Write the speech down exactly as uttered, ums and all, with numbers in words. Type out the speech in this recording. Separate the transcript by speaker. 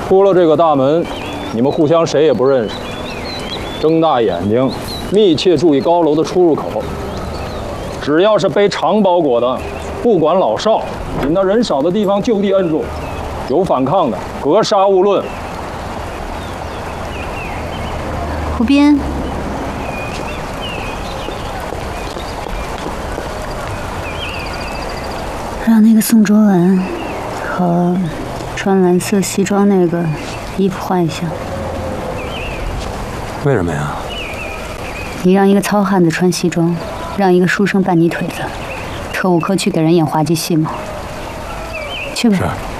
Speaker 1: 出了这个大门，你们互相谁也不认识，睁大眼睛，密切注意高楼的出入口。只要是背长包裹的，不管老少，引到人少的地方就地摁住，有反抗的，格杀勿论。
Speaker 2: 胡斌，让那个宋卓文和穿蓝色西装那个衣服换一下。
Speaker 3: 为什么呀？
Speaker 2: 你让一个糙汉子穿西装，让一个书生扮泥腿子，特务科去给人演滑稽戏吗？去吧。
Speaker 3: 是。